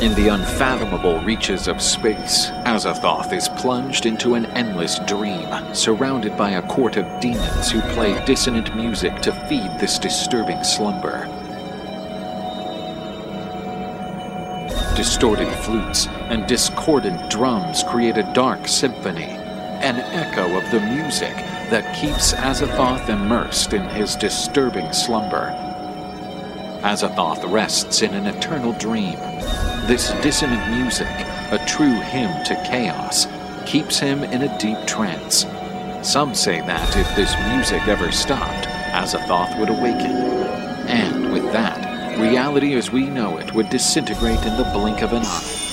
In the unfathomable reaches of space, Azathoth is plunged into an endless dream, surrounded by a court of demons who play dissonant music to feed this disturbing slumber. Distorted flutes and discordant drums create a dark symphony, an echo of the music that keeps Azathoth immersed in his disturbing slumber. Azathoth rests in an eternal dream. This dissonant music, a true hymn to chaos, keeps him in a deep trance. Some say that if this music ever stopped, Azathoth would awaken. And with that, reality as we know it would disintegrate in the blink of an eye.